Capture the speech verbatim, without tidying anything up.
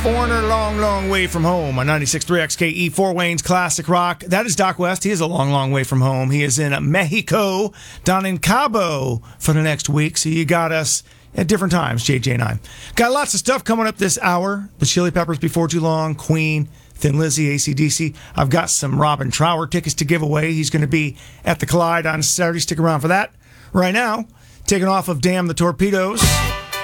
Foreigner, long, long way from home on ninety-six point three X K E, Fort Wayne's Classic Rock. That is Doc West. He is a long, long way from home. He is in Mexico, down in Cabo for the next week. So you got us at different times, J J and I. Got lots of stuff coming up this hour. The Chili Peppers Before Too Long, Queen, Thin Lizzy, A C D C. I've got some Robin Trower tickets to give away. He's going to be at the Collide on Saturday. Stick around for that. Right now, taking off of Damn the Torpedoes.